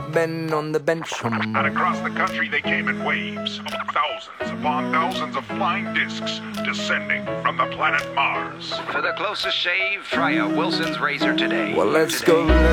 Ben on the bench. And across the country they came in waves. Thousands upon thousands of flying discs descending from the planet Mars. For the closest shave, try a Wilson's razor today. Well, let's go.